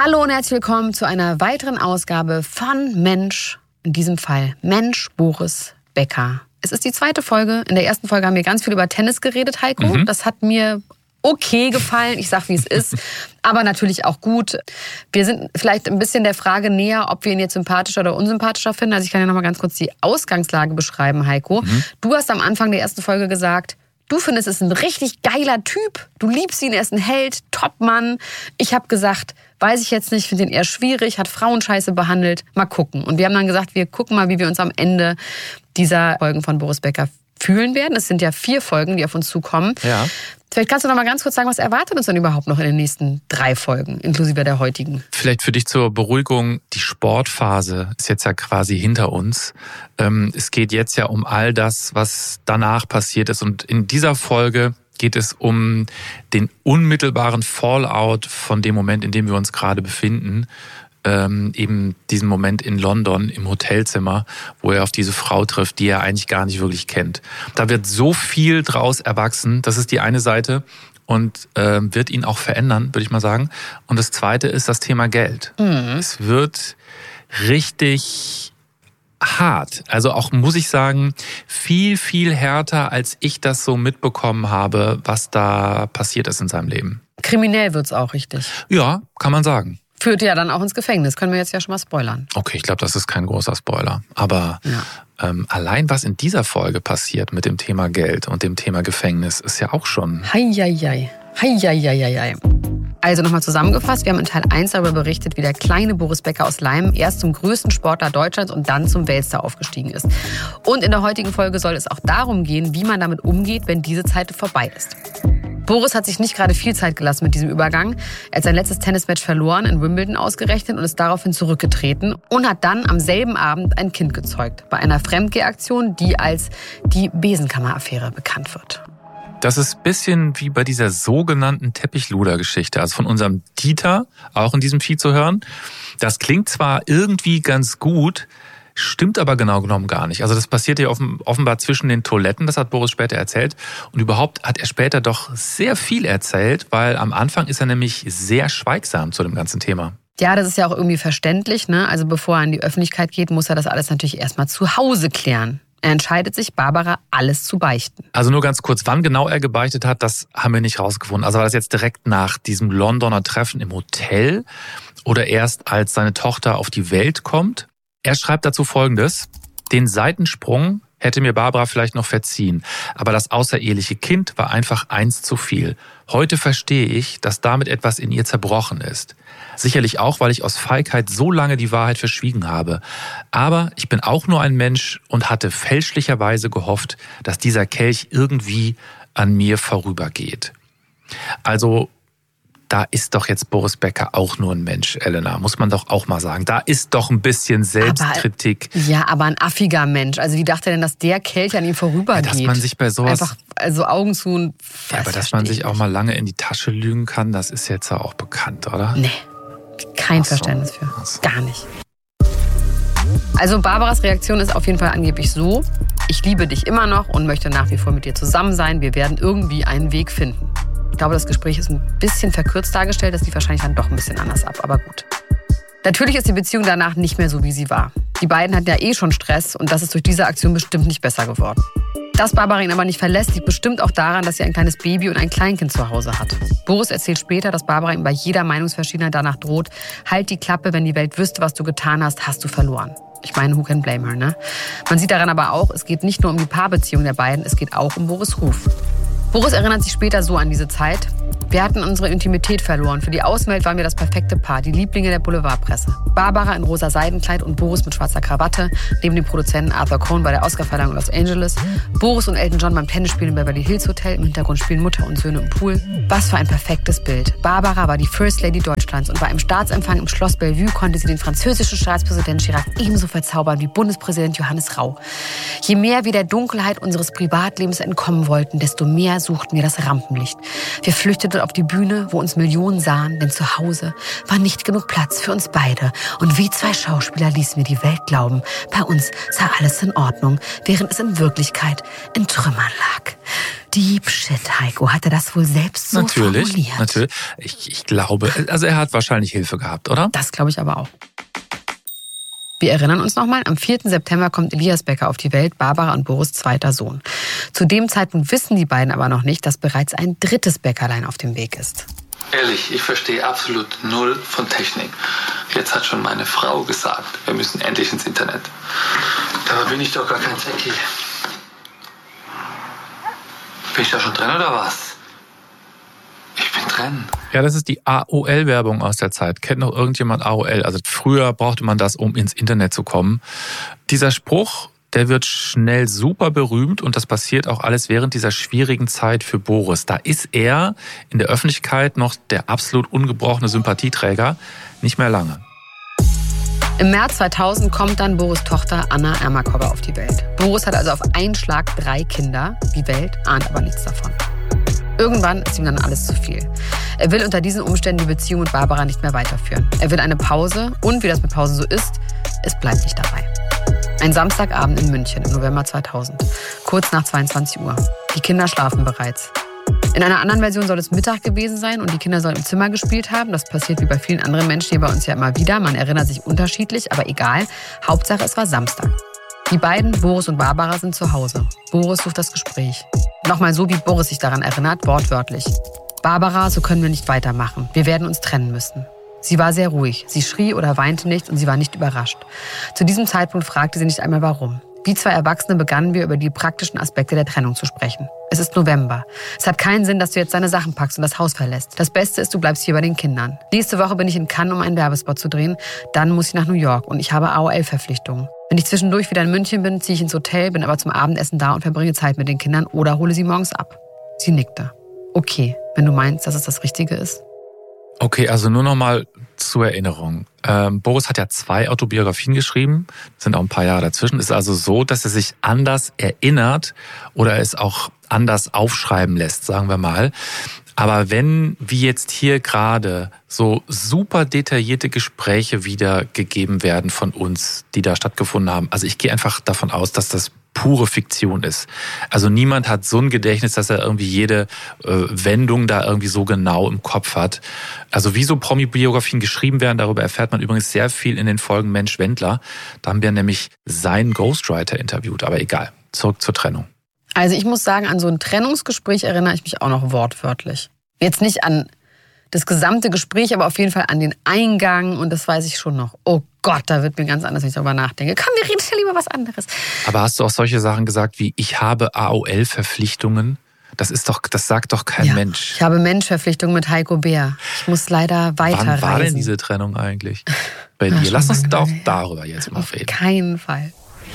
Hallo und herzlich willkommen zu einer weiteren Ausgabe von Mensch, in diesem Fall Mensch Boris Becker. Es ist die zweite Folge. In der ersten Folge haben wir ganz viel über Tennis geredet, Heiko. Das hat mir okay gefallen. Ich sag, wie es ist. Aber natürlich auch gut. Wir sind vielleicht ein bisschen der Frage näher, ob wir ihn jetzt sympathischer oder unsympathischer finden. Also ich kann ja noch mal ganz kurz die Ausgangslage beschreiben, Heiko. Du hast am Anfang der ersten Folge gesagt, du findest es ein richtig geiler Typ. Du liebst ihn, er ist ein Held, Topmann. Ich habe gesagt, weiß ich jetzt nicht, finde ihn eher schwierig, hat Frauenscheiße behandelt. Mal gucken. Und wir haben dann gesagt, wir gucken mal, wie wir uns am Ende dieser Folgen von Boris Becker fühlen werden. Es sind ja 4 Folgen, die auf uns zukommen. Ja. Vielleicht kannst du noch mal ganz kurz sagen, was erwartet uns denn überhaupt noch in den nächsten 3 Folgen, inklusive der heutigen? Vielleicht für dich zur Beruhigung, die Sportphase ist jetzt ja quasi hinter uns. Es geht jetzt ja um all das, was danach passiert ist. Und in dieser Folge geht es um den unmittelbaren Fallout von dem Moment, in dem wir uns gerade befinden. Eben diesen Moment in London im Hotelzimmer, wo er auf diese Frau trifft, die er eigentlich gar nicht wirklich kennt. Da wird so viel draus erwachsen, das ist die eine Seite und wird ihn auch verändern, würde ich mal sagen. Und das zweite ist das Thema Geld. Es wird richtig hart, also auch, muss ich sagen, viel, viel härter, als ich das so mitbekommen habe, was da passiert ist in seinem Leben. Kriminell wird's auch richtig. Ja, kann man sagen. Führt ja dann auch ins Gefängnis. Können wir jetzt ja schon mal spoilern. Okay, ich glaube, das ist kein großer Spoiler. Aber allein was in dieser Folge passiert mit dem Thema Geld und dem Thema Gefängnis, ist ja auch schon... Heieiei. Also nochmal zusammengefasst, wir haben in Teil 1 darüber berichtet, wie der kleine Boris Becker aus Leim erst zum größten Sportler Deutschlands und dann zum Weltstar aufgestiegen ist. Und in der heutigen Folge soll es auch darum gehen, wie man damit umgeht, wenn diese Zeit vorbei ist. Boris hat sich nicht gerade viel Zeit gelassen mit diesem Übergang. Er hat sein letztes Tennismatch verloren, in Wimbledon ausgerechnet, und ist daraufhin zurückgetreten und hat dann am selben Abend ein Kind gezeugt. Bei einer Fremdgehaktion, die als die Besenkammer-Affäre bekannt wird. Das ist ein bisschen wie bei dieser sogenannten Teppichluder-Geschichte, also von unserem Dieter, auch in diesem Feed zu hören. Das klingt zwar irgendwie ganz gut, stimmt aber genau genommen gar nicht. Also das passiert ja offenbar zwischen den Toiletten, das hat Boris später erzählt. Und überhaupt hat er später doch sehr viel erzählt, weil am Anfang ist er nämlich sehr schweigsam zu dem ganzen Thema. Ja, das ist ja auch irgendwie verständlich, ne? Also bevor er in die Öffentlichkeit geht, muss er das alles natürlich erstmal zu Hause klären. Er entscheidet sich, Barbara alles zu beichten. Also nur ganz kurz, wann genau er gebeichtet hat, das haben wir nicht rausgefunden. Also war das jetzt direkt nach diesem Londoner Treffen im Hotel oder erst als seine Tochter auf die Welt kommt? Er schreibt dazu Folgendes: Den Seitensprung hätte mir Barbara vielleicht noch verziehen, aber das außereheliche Kind war einfach eins zu viel. Heute verstehe ich, dass damit etwas in ihr zerbrochen ist. Sicherlich auch, weil ich aus Feigheit so lange die Wahrheit verschwiegen habe. Aber ich bin auch nur ein Mensch und hatte fälschlicherweise gehofft, dass dieser Kelch irgendwie an mir vorübergeht. Also da ist doch jetzt Boris Becker auch nur ein Mensch, Elena, muss man doch auch mal sagen. Da ist doch ein bisschen Selbstkritik. Aber ein affiger Mensch. Also wie dachte er denn, dass der Kelch an ihm vorübergeht? Ja, dass man sich bei sowas... Einfach, also Augen zu und... Ja, aber dass man sich auch mal lange in die Tasche lügen kann, das ist jetzt ja auch bekannt, oder? Nee, kein Verständnis für. Gar nicht. Also Barbaras Reaktion ist auf jeden Fall angeblich so: Ich liebe dich immer noch und möchte nach wie vor mit dir zusammen sein. Wir werden irgendwie einen Weg finden. Ich glaube, das Gespräch ist ein bisschen verkürzt dargestellt. Das lief wahrscheinlich dann doch ein bisschen anders ab, aber gut. Natürlich ist die Beziehung danach nicht mehr so, wie sie war. Die beiden hatten ja eh schon Stress und das ist durch diese Aktion bestimmt nicht besser geworden. Dass Barbara ihn aber nicht verlässt, liegt bestimmt auch daran, dass sie ein kleines Baby und ein Kleinkind zu Hause hat. Boris erzählt später, dass Barbara ihm bei jeder Meinungsverschiedenheit danach droht: Halt die Klappe, wenn die Welt wüsste, was du getan hast, hast du verloren. Ich meine, who can blame her, ne? Man sieht daran aber auch, es geht nicht nur um die Paarbeziehung der beiden, es geht auch um Boris' Ruf. Boris erinnert sich später so an diese Zeit: Wir hatten unsere Intimität verloren. Für die Außenwelt waren wir das perfekte Paar, die Lieblinge der Boulevardpresse. Barbara in rosa Seidenkleid und Boris mit schwarzer Krawatte, neben dem Produzenten Arthur Cohn bei der Oscarverleihung in Los Angeles. Boris und Elton John beim Tennisspielen im Beverly Hills Hotel. Im Hintergrund spielen Mutter und Söhne im Pool. Was für ein perfektes Bild. Barbara war die First Lady Deutschlands und bei einem Staatsempfang im Schloss Bellevue konnte sie den französischen Staatspräsident Chirac ebenso verzaubern wie Bundespräsident Johannes Rau. Je mehr wir der Dunkelheit unseres Privatlebens entkommen wollten, desto mehr suchten wir das Rampenlicht. Wir flüchteten auf die Bühne, wo uns Millionen sahen, denn zu Hause war nicht genug Platz für uns beide. Und wie 2 Schauspieler ließen wir die Welt glauben, bei uns sei alles in Ordnung, während es in Wirklichkeit in Trümmern lag. Deep Shit, Heiko. Hat er das wohl selbst so formuliert? Natürlich. Ich glaube, also er hat wahrscheinlich Hilfe gehabt, oder? Das glaube ich aber auch. Wir erinnern uns nochmal, am 4. September kommt Elias Becker auf die Welt, Barbara und Boris' zweiter Sohn. Zu dem Zeitpunkt wissen die beiden aber noch nicht, dass bereits ein drittes Bäckerlein auf dem Weg ist. Ehrlich, ich verstehe absolut null von Technik. Jetzt hat schon meine Frau gesagt, wir müssen endlich ins Internet. Dabei bin ich doch gar kein Techie. Bin ich da schon drin oder was? Ich bin drin. Ja, das ist die AOL-Werbung aus der Zeit. Kennt noch irgendjemand AOL? Also früher brauchte man das, um ins Internet zu kommen. Dieser Spruch, der wird schnell super berühmt und das passiert auch alles während dieser schwierigen Zeit für Boris. Da ist er in der Öffentlichkeit noch der absolut ungebrochene Sympathieträger. Nicht mehr lange. Im März 2000 kommt dann Boris' Tochter Anna Ermakova auf die Welt. Boris hat also auf einen Schlag 3 Kinder. Die Welt ahnt aber nichts davon. Irgendwann ist ihm dann alles zu viel. Er will unter diesen Umständen die Beziehung mit Barbara nicht mehr weiterführen. Er will eine Pause und wie das mit Pausen so ist, es bleibt nicht dabei. Ein Samstagabend in München im November 2000, kurz nach 22 Uhr. Die Kinder schlafen bereits. In einer anderen Version soll es Mittag gewesen sein und die Kinder sollen im Zimmer gespielt haben. Das passiert wie bei vielen anderen Menschen hier bei uns ja immer wieder. Man erinnert sich unterschiedlich, aber egal. Hauptsache, es war Samstag. Die beiden, Boris und Barbara, sind zu Hause. Boris sucht das Gespräch. Nochmal so, wie Boris sich daran erinnert, wortwörtlich. Barbara, so können wir nicht weitermachen. Wir werden uns trennen müssen. Sie war sehr ruhig. Sie schrie oder weinte nicht und sie war nicht überrascht. Zu diesem Zeitpunkt fragte sie nicht einmal warum. Wie 2 Erwachsene begannen wir über die praktischen Aspekte der Trennung zu sprechen. Es ist November. Es hat keinen Sinn, dass du jetzt deine Sachen packst und das Haus verlässt. Das Beste ist, du bleibst hier bei den Kindern. Nächste Woche bin ich in Cannes, um einen Werbespot zu drehen. Dann muss ich nach New York und ich habe AOL-Verpflichtungen. Wenn ich zwischendurch wieder in München bin, ziehe ich ins Hotel, bin aber zum Abendessen da und verbringe Zeit mit den Kindern oder hole sie morgens ab. Sie nickte. Okay, wenn du meinst, dass es das Richtige ist. Okay, also nur noch mal zur Erinnerung. Boris hat ja 2 Autobiografien geschrieben, sind auch ein paar Jahre dazwischen. Ist also so, dass er sich anders erinnert oder es auch anders aufschreiben lässt, sagen wir mal. Aber wenn, wie jetzt hier gerade, so super detaillierte Gespräche wiedergegeben werden von uns, die da stattgefunden haben, also ich gehe einfach davon aus, dass das pure Fiktion ist. Also niemand hat so ein Gedächtnis, dass er irgendwie jede Wendung da irgendwie so genau im Kopf hat. Also wie so Promi-Biografien geschrieben werden, darüber erfährt man übrigens sehr viel in den Folgen Mensch Wendler. Da haben wir nämlich seinen Ghostwriter interviewt, aber egal. Zurück zur Trennung. Also ich muss sagen, an so ein Trennungsgespräch erinnere ich mich auch noch wortwörtlich. Jetzt nicht an das gesamte Gespräch, aber auf jeden Fall an den Eingang und das weiß ich schon noch. Oh Gott, da wird mir ganz anders, wenn ich darüber nachdenke. Komm, wir reden schnell über was anderes. Aber hast du auch solche Sachen gesagt wie, ich habe AOL-Verpflichtungen? Das sagt doch kein Mensch. Ich habe Menschverpflichtungen mit Heiko Bär. Ich muss leider weiterreisen. Wann war denn diese Trennung eigentlich bei dir? Lass uns doch darüber jetzt mal reden. Auf keinen Fall.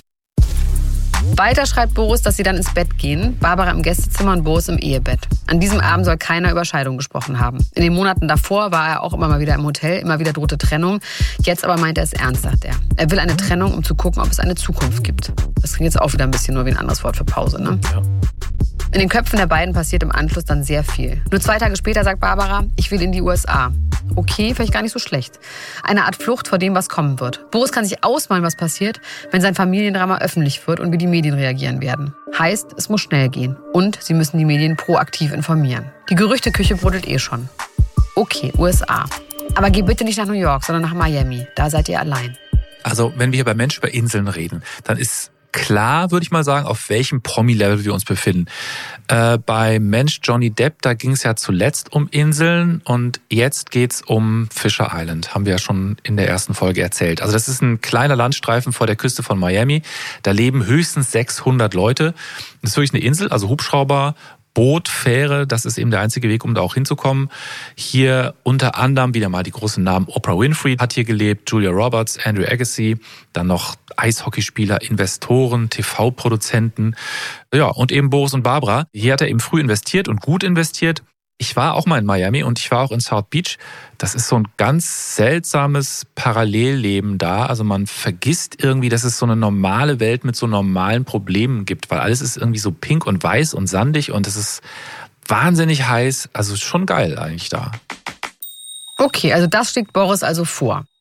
Weiter schreibt Boris, dass sie dann ins Bett gehen, Barbara im Gästezimmer und Boris im Ehebett. An diesem Abend soll keiner über Scheidung gesprochen haben. In den Monaten davor war er auch immer mal wieder im Hotel, immer wieder drohte Trennung. Jetzt aber meint er es ernst, sagt er. Er will eine Trennung, um zu gucken, ob es eine Zukunft gibt. Das klingt jetzt auch wieder ein bisschen nur wie ein anderes Wort für Pause, ne? Ja. In den Köpfen der beiden passiert im Anschluss dann sehr viel. Nur 2 Tage später sagt Barbara, ich will in die USA. Okay, vielleicht gar nicht so schlecht. Eine Art Flucht vor dem, was kommen wird. Boris kann sich ausmalen, was passiert, wenn sein Familiendrama öffentlich wird und wie die Medien reagieren werden. Heißt, es muss schnell gehen. Und sie müssen die Medien proaktiv informieren. Die Gerüchteküche brodelt schon. Okay, USA. Aber geh bitte nicht nach New York, sondern nach Miami. Da seid ihr allein. Also, wenn wir hier bei Mensch über Inseln reden, dann ist klar, würde ich mal sagen, auf welchem Promi-Level wir uns befinden. Bei Mensch Johnny Depp, da ging es ja zuletzt um Inseln und jetzt geht's um Fisher Island, haben wir ja schon in der ersten Folge erzählt. Also das ist ein kleiner Landstreifen vor der Küste von Miami. Da leben höchstens 600 Leute. Das ist wirklich eine Insel, also Hubschrauber, Boot, Fähre, das ist eben der einzige Weg, um da auch hinzukommen. Hier unter anderem wieder mal die großen Namen. Oprah Winfrey hat hier gelebt, Julia Roberts, Andrew Agassi, dann noch Eishockeyspieler, Investoren, TV-Produzenten. Ja, und eben Boris und Barbara. Hier hat er eben früh investiert und gut investiert. Ich war auch mal in Miami und ich war auch in South Beach. Das ist so ein ganz seltsames Parallelleben da. Also man vergisst irgendwie, dass es so eine normale Welt mit so normalen Problemen gibt, weil alles ist irgendwie so pink und weiß und sandig und es ist wahnsinnig heiß. Also schon geil eigentlich da. Okay, also das schlägt Boris also vor.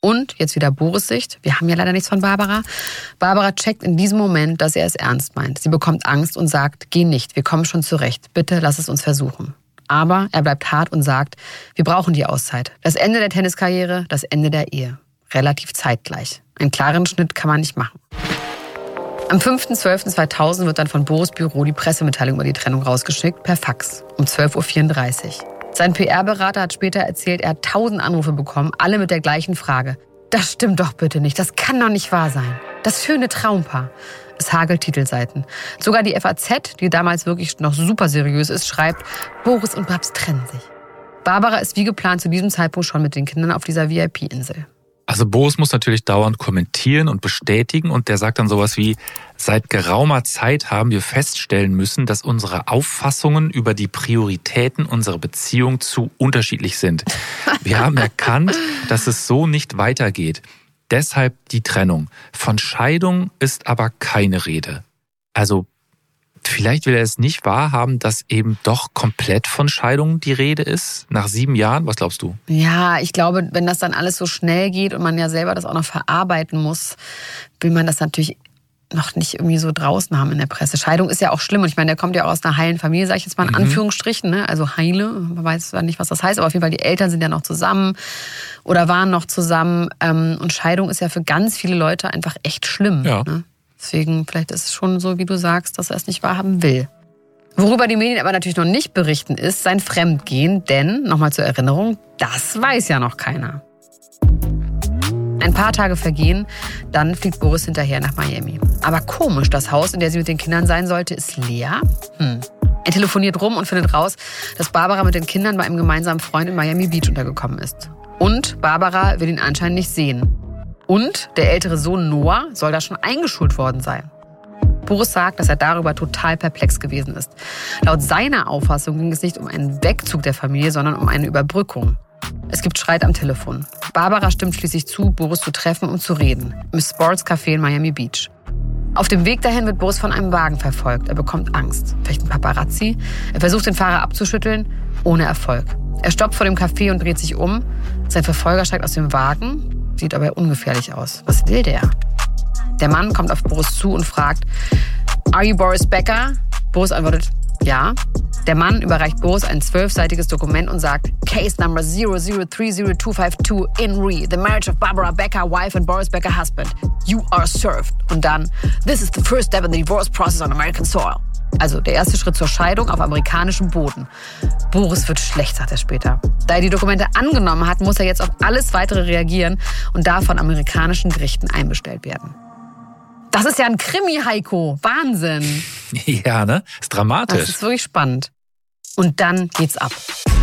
Und jetzt wieder Boris' Sicht. Wir haben ja leider nichts von Barbara. Barbara checkt in diesem Moment, dass er es ernst meint. Sie bekommt Angst und sagt, geh nicht, wir kommen schon zurecht. Bitte lass es uns versuchen. Aber er bleibt hart und sagt, wir brauchen die Auszeit. Das Ende der Tenniskarriere, das Ende der Ehe. Relativ zeitgleich. Einen klaren Schnitt kann man nicht machen. Am 5.12.2000 wird dann von Boris' Büro die Pressemitteilung über die Trennung rausgeschickt, per Fax, um 12.34 Uhr. Sein PR-Berater hat später erzählt, er hat 1000 Anrufe bekommen, alle mit der gleichen Frage. Das stimmt doch bitte nicht, das kann doch nicht wahr sein. Das schöne Traumpaar. Es hagelt Titelseiten. Sogar die FAZ, die damals wirklich noch super seriös ist, schreibt, Boris und Babs trennen sich. Barbara ist wie geplant zu diesem Zeitpunkt schon mit den Kindern auf dieser VIP-Insel. Also Boris muss natürlich dauernd kommentieren und bestätigen und der sagt dann sowas wie, seit geraumer Zeit haben wir feststellen müssen, dass unsere Auffassungen über die Prioritäten unserer Beziehung zu unterschiedlich sind. Wir haben erkannt, dass es so nicht weitergeht. Deshalb die Trennung. Von Scheidung ist aber keine Rede. Also vielleicht will er es nicht wahrhaben, dass eben doch komplett von Scheidung die Rede ist, nach 7 Jahren. Was glaubst du? Ja, ich glaube, wenn das dann alles so schnell geht und man ja selber das auch noch verarbeiten muss, will man das natürlich noch nicht irgendwie so draußen haben in der Presse. Scheidung ist ja auch schlimm und ich meine, der kommt ja auch aus einer heilen Familie, sage ich jetzt mal in Anführungsstrichen, ne? Also heile, man weiß zwar nicht, was das heißt, aber auf jeden Fall die Eltern sind ja noch zusammen oder waren noch zusammen und Scheidung ist ja für ganz viele Leute einfach echt schlimm. Ja. Ne? Deswegen, vielleicht ist es schon so, wie du sagst, dass er es nicht wahrhaben will. Worüber die Medien aber natürlich noch nicht berichten, ist sein Fremdgehen, denn, nochmal zur Erinnerung, das weiß ja noch keiner. Ein paar Tage vergehen, dann fliegt Boris hinterher nach Miami. Aber komisch, das Haus, in dem sie mit den Kindern sein sollte, ist leer. Er telefoniert rum und findet raus, dass Barbara mit den Kindern bei einem gemeinsamen Freund in Miami Beach untergekommen ist. Und Barbara will ihn anscheinend nicht sehen. Und der ältere Sohn Noah soll da schon eingeschult worden sein. Boris sagt, dass er darüber total perplex gewesen ist. Laut seiner Auffassung ging es nicht um einen Wegzug der Familie, sondern um eine Überbrückung. Es gibt Streit am Telefon. Barbara stimmt schließlich zu, Boris zu treffen und zu reden. Im Sports Café in Miami Beach. Auf dem Weg dahin wird Boris von einem Wagen verfolgt. Er bekommt Angst. Vielleicht ein Paparazzi. Er versucht, den Fahrer abzuschütteln, ohne Erfolg. Er stoppt vor dem Café und dreht sich um. Sein Verfolger steigt aus dem Wagen. Sieht aber ungefährlich aus. Was will der? Der Mann kommt auf Boris zu und fragt, Are you Boris Becker? Boris antwortet, ja. Der Mann überreicht Boris ein 12-seitiges Dokument und sagt, Case number 0030252 in re, the marriage of Barbara Becker, wife and Boris Becker, husband. You are served. Und dann, this is the first step in the divorce process on American soil. Also der erste Schritt zur Scheidung auf amerikanischem Boden. Boris wird schlecht, sagt er später. Da er die Dokumente angenommen hat, muss er jetzt auf alles Weitere reagieren und darf von amerikanischen Gerichten einbestellt werden. Das ist ja ein Krimi, Heiko. Wahnsinn. Ja, ne? Ist dramatisch. Das ist wirklich spannend. Und dann geht's ab.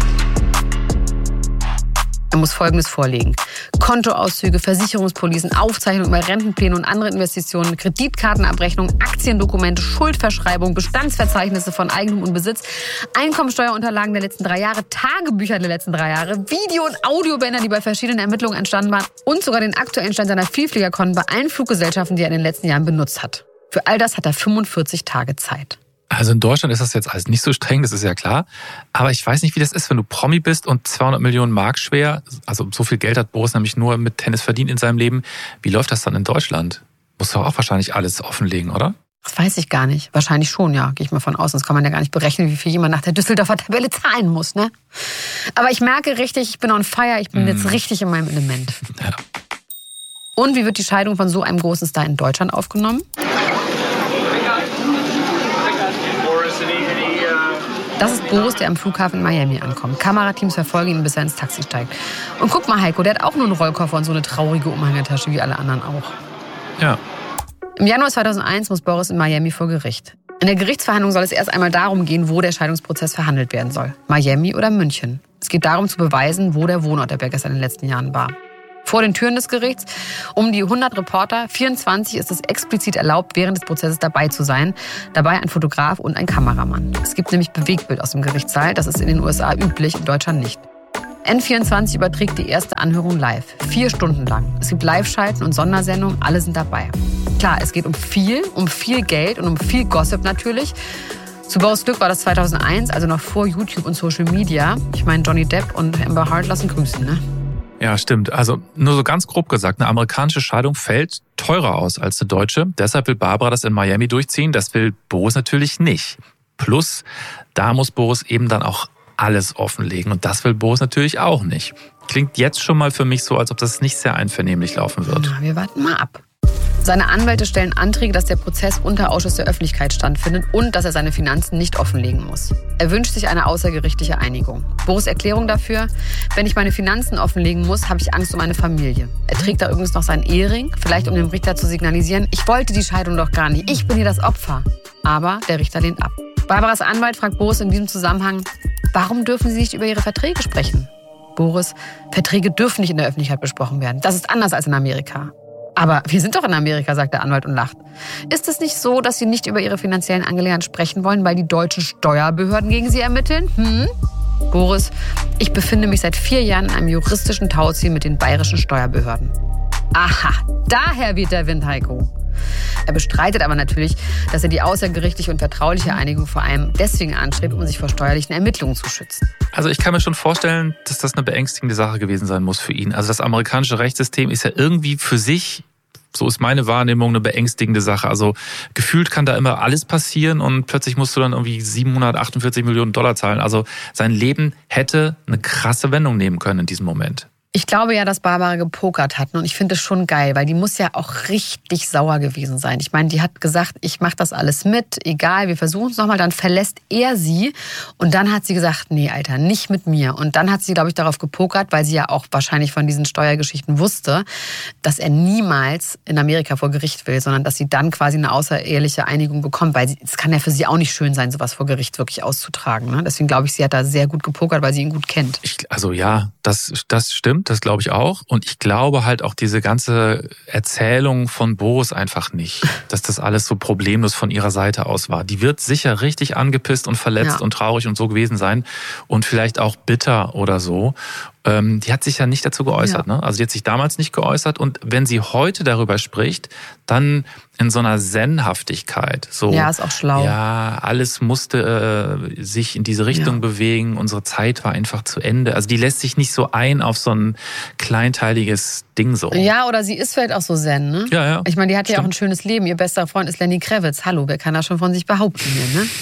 Er muss Folgendes vorlegen. Kontoauszüge, Versicherungspolicen, Aufzeichnungen über Rentenpläne und andere Investitionen, Kreditkartenabrechnung, Aktiendokumente, Schuldverschreibung, Bestandsverzeichnisse von Eigentum und Besitz, Einkommensteuerunterlagen der letzten 3 Jahre, Tagebücher der letzten 3 Jahre, Video- und Audiobänder, die bei verschiedenen Ermittlungen entstanden waren und sogar den aktuellen Stand seiner Vielfliegerkonten bei allen Fluggesellschaften, die er in den letzten Jahren benutzt hat. Für all das hat er 45 Tage Zeit. Also in Deutschland ist das jetzt alles nicht so streng, das ist ja klar. Aber ich weiß nicht, wie das ist, wenn du Promi bist und 200 Millionen Mark schwer, also so viel Geld hat Boris nämlich nur mit Tennis verdient in seinem Leben. Wie läuft das dann in Deutschland? Musst du auch wahrscheinlich alles offenlegen, oder? Das weiß ich gar nicht. Wahrscheinlich schon, ja. Gehe ich mal von aus. Sonst kann man ja gar nicht berechnen, wie viel jemand nach der Düsseldorfer Tabelle zahlen muss, ne? Aber ich merke richtig, ich bin on fire. Ich bin jetzt richtig in meinem Element. Ja. Und wie wird die Scheidung von so einem großen Star in Deutschland aufgenommen? Das ist Boris, der am Flughafen in Miami ankommt. Kamerateams verfolgen ihn, bis er ins Taxi steigt. Und guck mal, Heiko, der hat auch nur einen Rollkoffer und so eine traurige Umhängetasche, wie alle anderen auch. Ja. Im Januar 2001 muss Boris in Miami vor Gericht. In der Gerichtsverhandlung soll es erst einmal darum gehen, wo der Scheidungsprozess verhandelt werden soll. Miami oder München. Es geht darum zu beweisen, wo der Wohnort der Beckers in den letzten Jahren war. Vor den Türen des Gerichts, um die 100 Reporter, 24 ist es explizit erlaubt, während des Prozesses dabei zu sein. Dabei ein Fotograf und ein Kameramann. Es gibt nämlich Bewegtbild aus dem Gerichtssaal. Das ist in den USA üblich, in Deutschland nicht. N24 überträgt die erste Anhörung live. 4 Stunden lang. Es gibt Live-Schalten und Sondersendungen, alle sind dabei. Klar, es geht um viel Geld und um viel Gossip natürlich. Zu Boris Glück war das 2001, also noch vor YouTube und Social Media. Ich meine, Johnny Depp und Amber Heard lassen grüßen, ne? Ja, stimmt. Also nur so ganz grob gesagt, eine amerikanische Scheidung fällt teurer aus als eine deutsche. Deshalb will Barbara das in Miami durchziehen. Das will Boris natürlich nicht. Plus, da muss Boris eben dann auch alles offenlegen. Und das will Boris natürlich auch nicht. Klingt jetzt schon mal für mich so, als ob das nicht sehr einvernehmlich laufen wird. Na, wir warten mal ab. Seine Anwälte stellen Anträge, dass der Prozess unter Ausschluss der Öffentlichkeit stattfindet und dass er seine Finanzen nicht offenlegen muss. Er wünscht sich eine außergerichtliche Einigung. Boris' Erklärung dafür: Wenn ich meine Finanzen offenlegen muss, habe ich Angst um meine Familie. Er trägt da übrigens noch seinen Ehering, vielleicht um dem Richter zu signalisieren: Ich wollte die Scheidung doch gar nicht, ich bin hier das Opfer. Aber der Richter lehnt ab. Barbaras Anwalt fragt Boris in diesem Zusammenhang: Warum dürfen Sie nicht über Ihre Verträge sprechen? Boris: Verträge dürfen nicht in der Öffentlichkeit besprochen werden. Das ist anders als in Amerika. Aber wir sind doch in Amerika, sagt der Anwalt und lacht. Ist es nicht so, dass Sie nicht über Ihre finanziellen Angelegenheiten sprechen wollen, weil die deutschen Steuerbehörden gegen Sie ermitteln? Boris: Ich befinde mich seit 4 Jahren in einem juristischen Tauziehen mit den bayerischen Steuerbehörden. Aha, daher weht der Wind, Heiko. Er bestreitet aber natürlich, dass er die außergerichtliche und vertrauliche Einigung vor allem deswegen anstrebt, um sich vor steuerlichen Ermittlungen zu schützen. Also ich kann mir schon vorstellen, dass das eine beängstigende Sache gewesen sein muss für ihn. Also das amerikanische Rechtssystem ist ja irgendwie für sich, so ist meine Wahrnehmung, eine beängstigende Sache. Also gefühlt kann da immer alles passieren und plötzlich musst du dann irgendwie 748 Millionen Dollar zahlen. Also sein Leben hätte eine krasse Wendung nehmen können in diesem Moment. Ich glaube ja, dass Barbara gepokert hat und ich finde es schon geil, weil die muss ja auch richtig sauer gewesen sein. Ich meine, die hat gesagt, ich mache das alles mit, egal, wir versuchen es nochmal, dann verlässt er sie und dann hat sie gesagt, nee, Alter, nicht mit mir. Und dann hat sie, glaube ich, darauf gepokert, weil sie ja auch wahrscheinlich von diesen Steuergeschichten wusste, dass er niemals in Amerika vor Gericht will, sondern dass sie dann quasi eine außereheliche Einigung bekommt, weil es kann ja für sie auch nicht schön sein, sowas vor Gericht wirklich auszutragen. Ne? Deswegen glaube ich, sie hat da sehr gut gepokert, weil sie ihn gut kennt. Also ja, das stimmt. Das glaube ich auch. Und ich glaube halt auch diese ganze Erzählung von Boris einfach nicht, dass das alles so problemlos von ihrer Seite aus war. Die wird sicher richtig angepisst und verletzt und traurig und so gewesen sein und vielleicht auch bitter oder so. Die hat sich ja nicht dazu geäußert. Ne? Also die hat sich damals nicht geäußert. Und wenn sie heute darüber spricht, dann in so einer Zen-Haftigkeit. So, ja, ist auch schlau. Ja, alles musste sich in diese Richtung bewegen. Unsere Zeit war einfach zu Ende. Also die lässt sich nicht so ein auf so ein kleinteiliges Ding so. Ja, oder sie ist vielleicht auch so Zen, ne? Ja. Ich meine, die hat ja auch ein schönes Leben. Ihr bester Freund ist Lenny Kravitz. Hallo, wer kann das schon von sich behaupten hier, ne?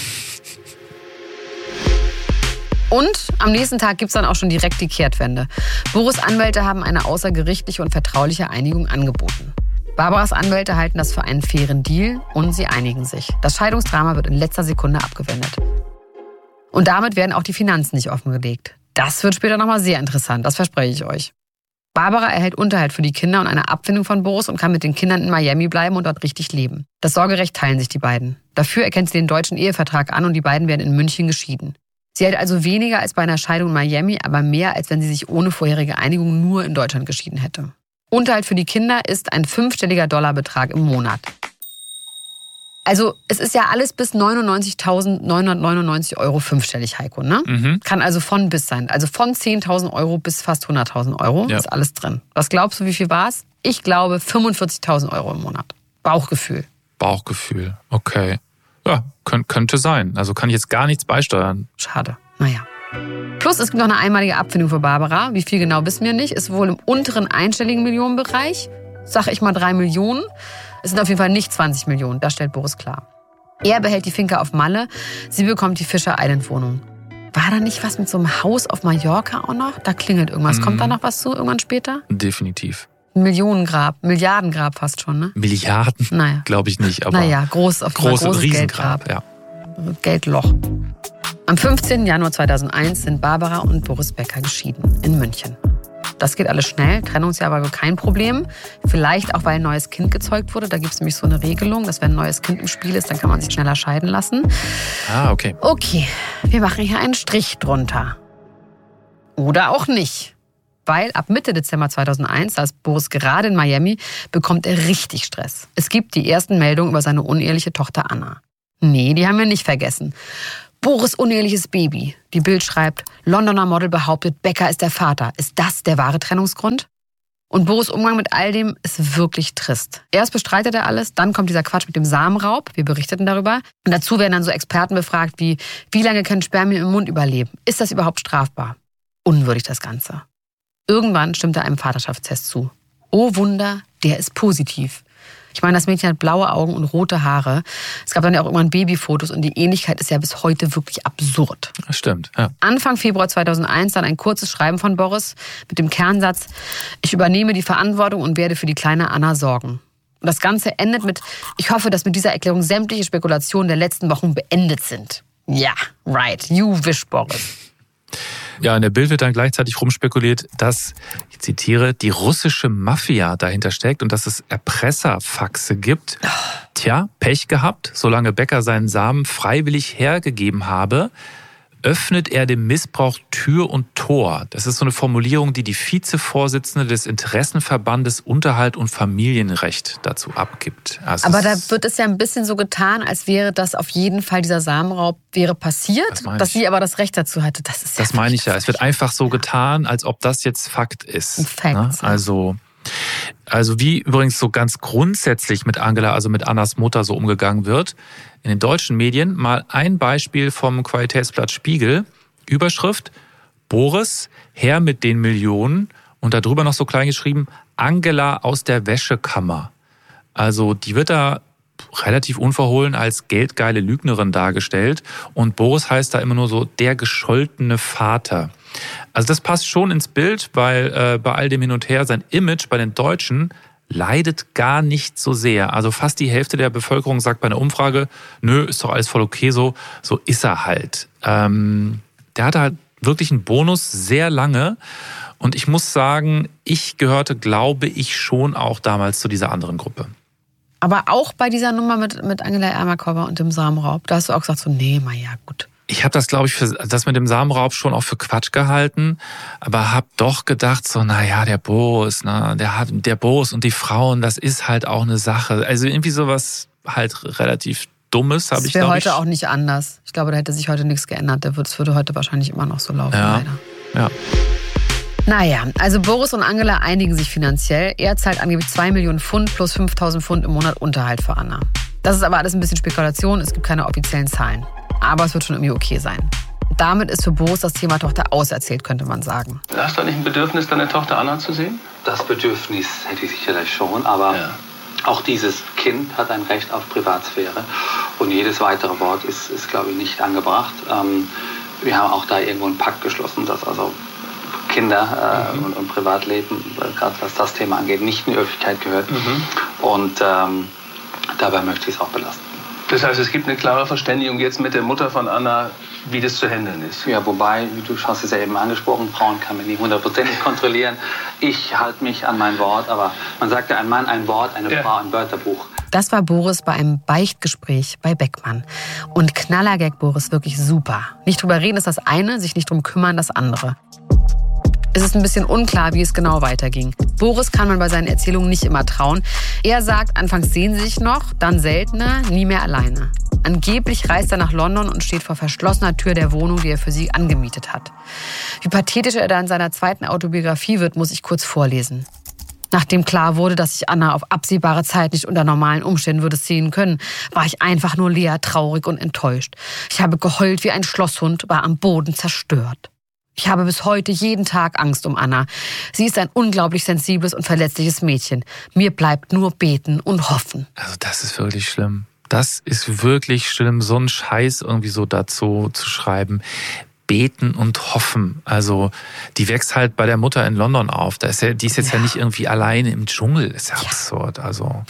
Und am nächsten Tag gibt's dann auch schon direkt die Kehrtwende. Boris' Anwälte haben eine außergerichtliche und vertrauliche Einigung angeboten. Barbaras Anwälte halten das für einen fairen Deal und sie einigen sich. Das Scheidungsdrama wird in letzter Sekunde abgewendet. Und damit werden auch die Finanzen nicht offengelegt. Das wird später nochmal sehr interessant, das verspreche ich euch. Barbara erhält Unterhalt für die Kinder und eine Abfindung von Boris und kann mit den Kindern in Miami bleiben und dort richtig leben. Das Sorgerecht teilen sich die beiden. Dafür erkennt sie den deutschen Ehevertrag an und die beiden werden in München geschieden. Sie hält also weniger als bei einer Scheidung in Miami, aber mehr, als wenn sie sich ohne vorherige Einigung nur in Deutschland geschieden hätte. Unterhalt für die Kinder ist ein 5-stelliger Dollarbetrag im Monat. Also es ist ja alles bis 99.999 Euro fünfstellig, Heiko, ne? Kann also von bis sein. Also von 10.000 Euro bis fast 100.000 Euro ist alles drin. Was glaubst du, wie viel war es? Ich glaube 45.000 Euro im Monat. Bauchgefühl, okay. Ja, könnte sein. Also kann ich jetzt gar nichts beisteuern. Schade, naja. Plus es gibt noch eine einmalige Abfindung für Barbara. Wie viel genau wissen wir nicht. Ist wohl im unteren einstelligen Millionenbereich. Sag ich mal 3 Millionen. Es sind auf jeden Fall nicht 20 Millionen. Das stellt Boris klar. Er behält die Finca auf Malle. Sie bekommt die Fisher Island Wohnung. War da nicht was mit so einem Haus auf Mallorca auch noch? Da klingelt irgendwas. Kommt da noch was zu irgendwann später? Definitiv. Ein Millionengrab, Milliardengrab fast schon, ne? Milliarden? Naja. Glaube ich nicht, aber großes Riesengrab. Ja. Geldloch. Am 15. Januar 2001 sind Barbara und Boris Becker geschieden in München. Das geht alles schnell, Trennungsjahr war kein Problem. Vielleicht auch, weil ein neues Kind gezeugt wurde. Da gibt es nämlich so eine Regelung, dass wenn ein neues Kind im Spiel ist, dann kann man sich schneller scheiden lassen. Okay. Okay, wir machen hier einen Strich drunter. Oder auch nicht. Weil ab Mitte Dezember 2001, da ist Boris gerade in Miami, bekommt er richtig Stress. Es gibt die ersten Meldungen über seine uneheliche Tochter Anna. Nee, die haben wir nicht vergessen. Boris' uneheliches Baby. Die Bild schreibt, Londoner Model behauptet, Becker ist der Vater. Ist das der wahre Trennungsgrund? Und Boris' Umgang mit all dem ist wirklich trist. Erst bestreitet er alles, dann kommt dieser Quatsch mit dem Samenraub. Wir berichteten darüber. Und dazu werden dann so Experten befragt wie lange können Spermien im Mund überleben? Ist das überhaupt strafbar? Unwürdig das Ganze. Irgendwann stimmt er einem Vaterschaftstest zu. Oh Wunder, der ist positiv. Ich meine, das Mädchen hat blaue Augen und rote Haare. Es gab dann ja auch irgendwann Babyfotos und die Ähnlichkeit ist ja bis heute wirklich absurd. Das stimmt, ja. Anfang Februar 2001 dann ein kurzes Schreiben von Boris mit dem Kernsatz: Ich übernehme die Verantwortung und werde für die kleine Anna sorgen. Und das Ganze endet mit: Ich hoffe, dass mit dieser Erklärung sämtliche Spekulationen der letzten Wochen beendet sind. Ja, right, you wish, Boris. Ja, in der Bild wird dann gleichzeitig rumspekuliert, dass, ich zitiere, die russische Mafia dahinter steckt und dass es Erpresserfaxe gibt. Tja, Pech gehabt. Solange Becker seinen Samen freiwillig hergegeben habe, öffnet er dem Missbrauch Tür und Tor. Das ist so eine Formulierung, die die Vizevorsitzende des Interessenverbandes Unterhalt und Familienrecht dazu abgibt. Also aber da wird es ja ein bisschen so getan, als wäre das auf jeden Fall, dieser Samenraub wäre passiert, dass sie aber das Recht dazu hatte. Das meine ich ja. Es wird einfach so getan, als ob das jetzt Fakt ist. Ein Fakt. Ne? Also wie übrigens so ganz grundsätzlich mit Angela, also mit Annas Mutter so umgegangen wird. In den deutschen Medien mal ein Beispiel vom Qualitätsblatt Spiegel. Überschrift: Boris, Herr mit den Millionen. Und darüber noch so klein geschrieben: Angela aus der Wäschekammer. Also die wird da relativ unverhohlen als geldgeile Lügnerin dargestellt. Und Boris heißt da immer nur so der gescholtene Vater. Also das passt schon ins Bild, weil bei all dem Hin und Her sein Image bei den Deutschen leidet gar nicht so sehr. Also fast die Hälfte der Bevölkerung sagt bei einer Umfrage: Nö, ist doch alles voll okay so. So ist er halt. Der hatte halt wirklich einen Bonus sehr lange. Und ich muss sagen, ich gehörte, glaube ich, schon auch damals zu dieser anderen Gruppe. Aber auch bei dieser Nummer mit Angela Ermakova und dem Samenraub, da hast du auch gesagt so, nee, na ja, gut. Ich habe das, glaube ich, für das mit dem Samenraub schon auch für Quatsch gehalten, aber habe doch gedacht so, naja, der Boris, ne, der Boris und die Frauen, das ist halt auch eine Sache. Also irgendwie sowas halt relativ Dummes, habe ich, glaube ich. Das wäre heute auch nicht anders. Ich glaube, da hätte sich heute nichts geändert. Es würde heute wahrscheinlich immer noch so laufen, ja, leider. Ja. Naja, also Boris und Angela einigen sich finanziell. Er zahlt angeblich 2 Millionen Pfund plus 5.000 Pfund im Monat Unterhalt für Anna. Das ist aber alles ein bisschen Spekulation, es gibt keine offiziellen Zahlen. Aber es wird schon irgendwie okay sein. Damit ist für Boris das Thema Tochter auserzählt, könnte man sagen. Hast du nicht ein Bedürfnis, deine Tochter Anna zu sehen? Das Bedürfnis hätte ich sicherlich schon, aber auch dieses Kind hat ein Recht auf Privatsphäre. Und jedes weitere Wort ist glaube ich, nicht angebracht. Wir haben auch da irgendwo einen Pakt geschlossen, dass also Kinder und Privatleben, gerade was das Thema angeht, nicht in die Öffentlichkeit gehört. Und dabei möchte ich es auch belassen. Das heißt, es gibt eine klare Verständigung jetzt mit der Mutter von Anna, wie das zu handeln ist. Ja, wobei, du hast es ja eben angesprochen, Frauen kann man nie 100% kontrollieren. Ich halte mich an mein Wort, aber man sagt ja, ein Mann ein Wort, eine Frau ein Wörterbuch. Das war Boris bei einem Beichtgespräch bei Beckmann. Und Knallergag Boris, wirklich super. Nicht drüber reden ist das eine, sich nicht drum kümmern das andere. Es ist ein bisschen unklar, wie es genau weiterging. Boris kann man bei seinen Erzählungen nicht immer trauen. Er sagt, anfangs sehen sie sich noch, dann seltener, nie mehr alleine. Angeblich reist er nach London und steht vor verschlossener Tür der Wohnung, die er für sie angemietet hat. Wie pathetisch er da in seiner zweiten Autobiografie wird, muss ich kurz vorlesen. Nachdem klar wurde, dass ich Anna auf absehbare Zeit nicht unter normalen Umständen würde sehen können, war ich einfach nur leer, traurig und enttäuscht. Ich habe geheult wie ein Schlosshund, war am Boden zerstört. Ich habe bis heute jeden Tag Angst um Anna. Sie ist ein unglaublich sensibles und verletzliches Mädchen. Mir bleibt nur beten und hoffen. Also das ist wirklich schlimm. Das ist wirklich schlimm, so einen Scheiß irgendwie so dazu zu schreiben. Beten und hoffen. Also die wächst halt bei der Mutter in London auf. Die ist jetzt ja nicht irgendwie alleine im Dschungel. Ist ja absurd. Also.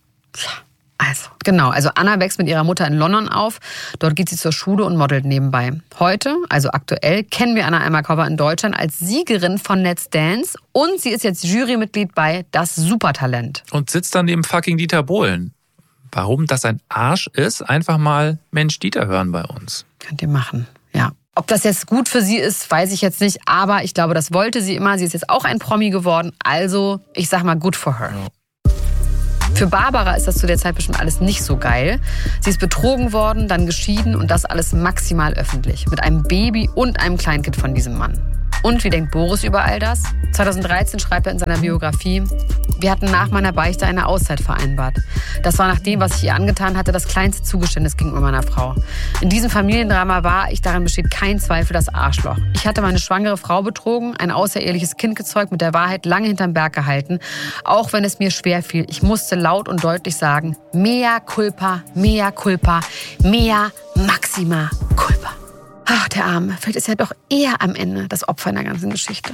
Also Anna wächst mit ihrer Mutter in London auf. Dort geht sie zur Schule und modelt nebenbei. Heute, also aktuell, kennen wir Anna Ermakova in Deutschland als Siegerin von Let's Dance und sie ist jetzt Jurymitglied bei Das Supertalent. Und sitzt dann neben fucking Dieter Bohlen. Warum das ein Arsch ist, einfach mal Mensch Dieter hören bei uns. Könnt ihr machen, ja. Ob das jetzt gut für sie ist, weiß ich jetzt nicht, aber ich glaube, das wollte sie immer. Sie ist jetzt auch ein Promi geworden, also ich sag mal good for her. Ja. Für Barbara ist das zu der Zeit bestimmt alles nicht so geil. Sie ist betrogen worden, dann geschieden und das alles maximal öffentlich. Mit einem Baby und einem Kleinkind von diesem Mann. Und wie denkt Boris über all das? 2013 schreibt er in seiner Biografie: Wir hatten nach meiner Beichte eine Auszeit vereinbart. Das war nach dem, was ich ihr angetan hatte, das kleinste Zugeständnis gegenüber meiner Frau. In diesem Familiendrama war ich, daran besteht kein Zweifel, das Arschloch. Ich hatte meine schwangere Frau betrogen, ein außereheliches Kind gezeugt, mit der Wahrheit lange hinterm Berg gehalten, auch wenn es mir schwer fiel. Ich musste laut und deutlich sagen: Mea culpa, mea culpa, mea maxima culpa. Ach, der Arme. Vielleicht ist er doch eher am Ende das Opfer in der ganzen Geschichte.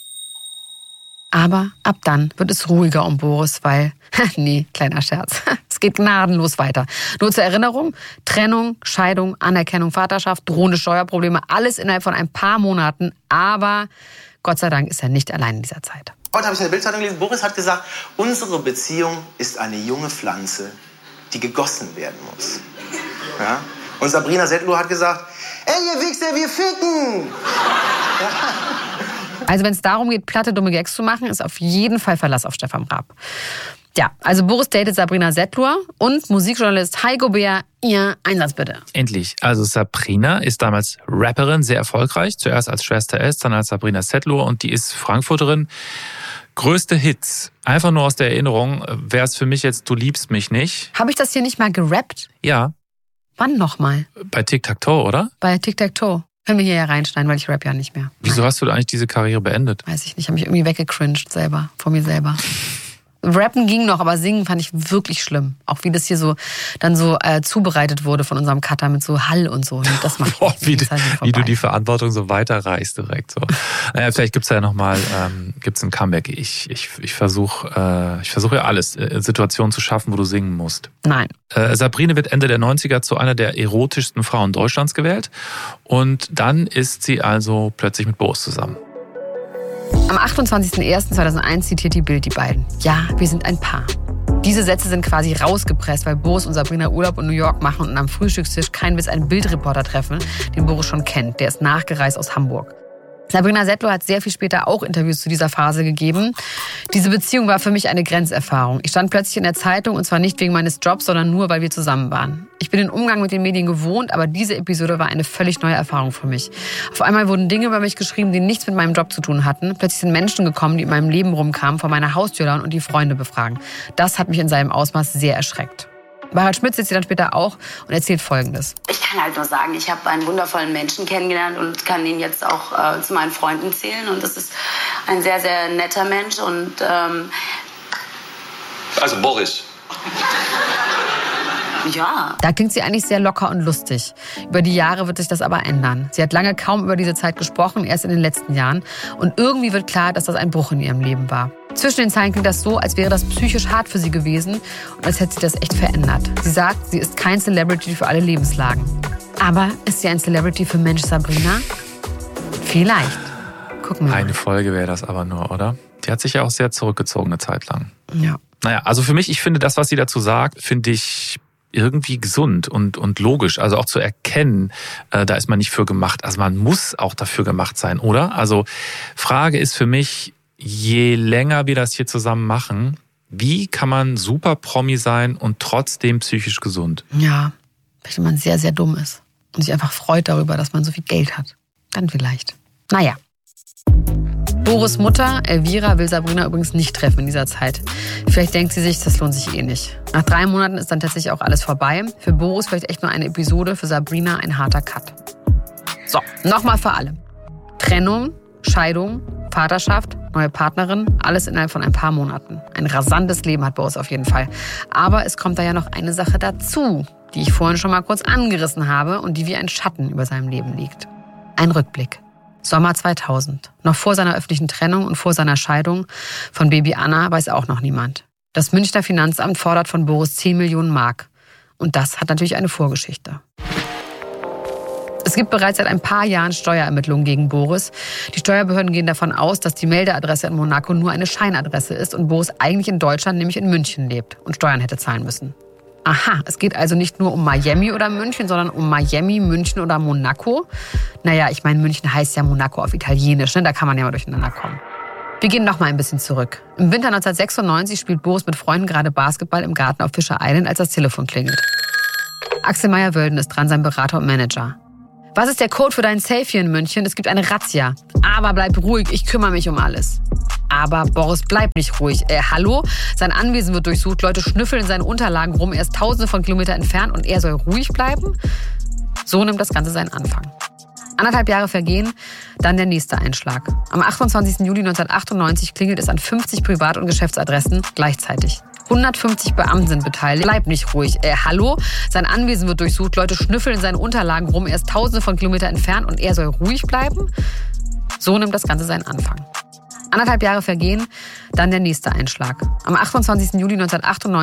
Aber ab dann wird es ruhiger um Boris, weil, nee, kleiner Scherz, es geht gnadenlos weiter. Nur zur Erinnerung: Trennung, Scheidung, Anerkennung, Vaterschaft, drohende Steuerprobleme, alles innerhalb von ein paar Monaten. Aber Gott sei Dank ist er nicht allein in dieser Zeit. Heute habe ich in der Bildzeitung gelesen, Boris hat gesagt, unsere Beziehung ist eine junge Pflanze, die gegossen werden muss. Ja? Und Sabrina Settler hat gesagt, ey, ihr Wichser, wir ficken! Ja. Also wenn es darum geht, platte, dumme Gags zu machen, ist auf jeden Fall Verlass auf Stefan Raab. Ja, also Boris datet Sabrina Settler und Musikjournalist Heiko Beer. Ihr Einsatz bitte. Endlich. Also Sabrina ist damals Rapperin, sehr erfolgreich. Zuerst als Schwester S, dann als Sabrina Settler und die ist Frankfurterin. Größte Hits, einfach nur aus der Erinnerung, wäre es für mich jetzt Du liebst mich nicht. Habe ich das hier nicht mal gerappt? Ja. Wann nochmal? Bei Tic-Tac-Toe, oder? Bei Tic-Tac-Toe. Können wir hier ja reinschneiden, weil ich rap ja nicht mehr. Wieso hast du eigentlich diese Karriere beendet? Weiß ich nicht, habe mich irgendwie weggecringed selber, vor mir selber. Rappen ging noch, aber singen fand ich wirklich schlimm. Auch wie das hier so dann so zubereitet wurde von unserem Cutter mit so Hall und so. Das macht wie du die Verantwortung so weiterreichst direkt. So. Naja, vielleicht gibt's ja nochmal ein Comeback. Ich versuche ja alles, Situationen zu schaffen, wo du singen musst. Nein. Sabrina wird Ende der 90er zu einer der erotischsten Frauen Deutschlands gewählt. Und dann ist sie also plötzlich mit Boris zusammen. Am 28.01.2001 zitiert die Bild die beiden. Ja, wir sind ein Paar. Diese Sätze sind quasi rausgepresst, weil Boris und Sabrina Urlaub in New York machen und am Frühstückstisch kein Witz einen Bildreporter treffen, den Boris schon kennt. Der ist nachgereist aus Hamburg. Sabrina Settler hat sehr viel später auch Interviews zu dieser Phase gegeben. Diese Beziehung war für mich eine Grenzerfahrung. Ich stand plötzlich in der Zeitung und zwar nicht wegen meines Jobs, sondern nur, weil wir zusammen waren. Ich bin den Umgang mit den Medien gewohnt, aber diese Episode war eine völlig neue Erfahrung für mich. Auf einmal wurden Dinge über mich geschrieben, die nichts mit meinem Job zu tun hatten. Plötzlich sind Menschen gekommen, die in meinem Leben rumkamen, vor meiner Haustür und die Freunde befragen. Das hat mich in seinem Ausmaß sehr erschreckt. Bei Harald Schmidt sitzt sie dann später auch und erzählt Folgendes. Ich kann halt nur sagen, ich habe einen wundervollen Menschen kennengelernt und kann ihn jetzt auch zu meinen Freunden zählen. Und das ist ein sehr, sehr netter Mensch. Und also Boris. Ja. Da klingt sie eigentlich sehr locker und lustig. Über die Jahre wird sich das aber ändern. Sie hat lange kaum über diese Zeit gesprochen, erst in den letzten Jahren. Und irgendwie wird klar, dass das ein Bruch in ihrem Leben war. Zwischen den Zeilen klingt das so, als wäre das psychisch hart für sie gewesen und als hätte sie das echt verändert. Sie sagt, sie ist kein Celebrity für alle Lebenslagen. Aber ist sie ein Celebrity für Mensch Sabrina? Vielleicht. Gucken wir mal. Eine Folge wäre das aber nur, oder? Die hat sich ja auch sehr zurückgezogen eine Zeit lang. Ja. Naja, also für mich, ich finde das, was sie dazu sagt, finde ich irgendwie gesund und logisch. Also auch zu erkennen, da ist man nicht für gemacht. Also man muss auch dafür gemacht sein, oder? Also Frage ist für mich, je länger wir das hier zusammen machen, wie kann man super Promi sein und trotzdem psychisch gesund? Ja, vielleicht wenn man sehr, sehr dumm ist und sich einfach freut darüber, dass man so viel Geld hat. Dann vielleicht. Naja. Boris' Mutter, Elvira, will Sabrina übrigens nicht treffen in dieser Zeit. Vielleicht denkt sie sich, das lohnt sich eh nicht. Nach 3 Monaten ist dann tatsächlich auch alles vorbei. Für Boris vielleicht echt nur eine Episode, für Sabrina ein harter Cut. So, nochmal für alle. Trennung, Scheidung, Vaterschaft, neue Partnerin, alles innerhalb von ein paar Monaten. Ein rasantes Leben hat Boris auf jeden Fall. Aber es kommt da ja noch eine Sache dazu, die ich vorhin schon mal kurz angerissen habe und die wie ein Schatten über seinem Leben liegt. Ein Rückblick. Sommer 2000. Noch vor seiner öffentlichen Trennung und vor seiner Scheidung von Baby Anna weiß auch noch niemand. Das Münchner Finanzamt fordert von Boris 10 Millionen Mark. Und das hat natürlich eine Vorgeschichte. Es gibt bereits seit ein paar Jahren Steuerermittlungen gegen Boris. Die Steuerbehörden gehen davon aus, dass die Meldeadresse in Monaco nur eine Scheinadresse ist und Boris eigentlich in Deutschland, nämlich in München lebt und Steuern hätte zahlen müssen. Aha, es geht also nicht nur um Miami oder München, sondern um Miami, München oder Monaco. Naja, ich meine, München heißt ja Monaco auf Italienisch, ne? Da kann man ja mal durcheinander kommen. Wir gehen noch mal ein bisschen zurück. Im Winter 1996 spielt Boris mit Freunden gerade Basketball im Garten auf Fischer Island, als das Telefon klingelt. Axel Meyer-Wölden ist dran, sein Berater und Manager. Was ist der Code für dein Safe hier in München? Es gibt eine Razzia. Aber bleib ruhig, ich kümmere mich um alles. Aber Boris bleibt nicht ruhig. Hallo? Sein Anwesen wird durchsucht, Leute schnüffeln in seinen Unterlagen rum, er ist tausende von Kilometern entfernt und er soll ruhig bleiben? So nimmt das Ganze seinen Anfang. 1,5 Jahre vergehen, dann der nächste Einschlag. Am 28. Juli 1998 klingelt es an 50 Privat- und Geschäftsadressen gleichzeitig. 150 Beamten sind beteiligt. Bleibt nicht ruhig. Hallo? Sein Anwesen wird durchsucht, Leute schnüffeln in seinen Unterlagen rum, er ist tausende von Kilometern entfernt und er soll ruhig bleiben? So nimmt das Ganze seinen Anfang. 1,5 Jahre vergehen, dann der nächste Einschlag. Am 28. Juli 1998